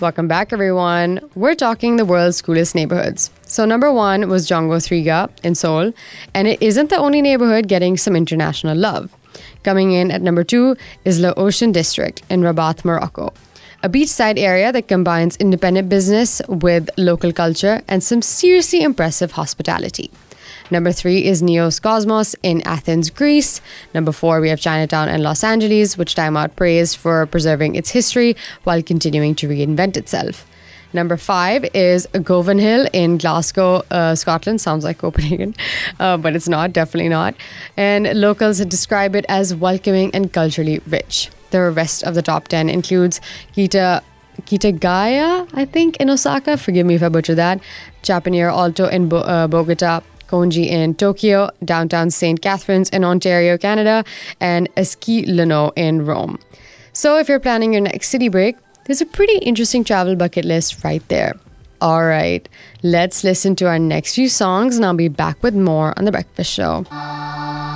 Welcome back, everyone. We're talking the world's coolest neighborhoods. So number 1 was Jongo Thriga in Seoul, and it isn't the only neighborhood getting some international love. Coming in at number 2 is Le Ocean District in Rabat, Morocco, a beachside area that combines independent business with local culture and some seriously impressive hospitality. Number 3 is Neos Cosmos in Athens, Greece. Number 4, we have Chinatown and Los Angeles, which Time Out praised for preserving its history while continuing to reinvent itself. Number 5 is Govan Hill in Glasgow, Scotland. Sounds like Copenhagen, but it's not, definitely not. And locals describe it as welcoming and culturally rich. The rest of the top 10 includes Kitagaya, I think, in Osaka. Forgive me if I butcher that. Chapanier Alto in Bogota. Konji in Tokyo, downtown St. Catharines in Ontario, Canada, and Esquilino in Rome. So if you're planning your next city break, there's a pretty interesting travel bucket list right there. All right, let's listen to our next few songs and I'll be back with more on The Breakfast Show.